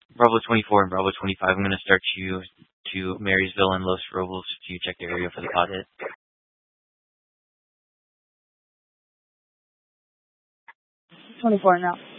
Bravo 24 and Bravo 25, I'm going to start you to Marysville and Los Robles to check the area for the pothead. 24 now.